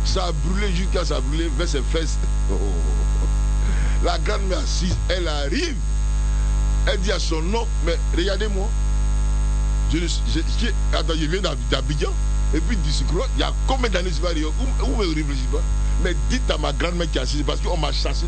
Ça a brûlé jusqu'à ça a brûlé vers ses fesses. Oh. La grand-mère assise, elle arrive. Elle dit à son oncle, mais regardez-moi. Attends, je viens d'Abidjan. Et puis du il y a combien d'années je vais dire, où me réfléchis pas. Mais dites à ma grand-mère qui est assise, parce qu'on m'a chassé